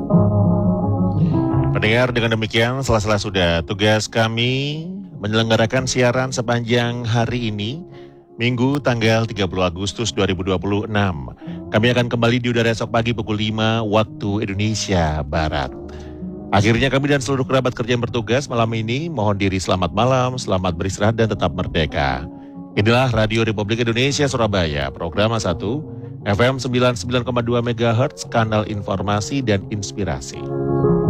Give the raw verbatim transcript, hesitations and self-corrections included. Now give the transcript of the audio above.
Pendengar, dengan demikian sela-sela sudah tugas kami menyelenggarakan siaran sepanjang hari ini, Minggu tanggal tiga puluh Agustus dua ribu dua puluh enam. Kami akan kembali di udara esok pagi pukul lima waktu Indonesia Barat. Akhirnya kami dan seluruh kerabat kerja yang bertugas malam ini mohon diri selamat malam, selamat beristirahat dan tetap merdeka. Inilah Radio Republik Indonesia Surabaya, program satu, F M sembilan puluh sembilan koma dua megahertz, kanal informasi dan inspirasi.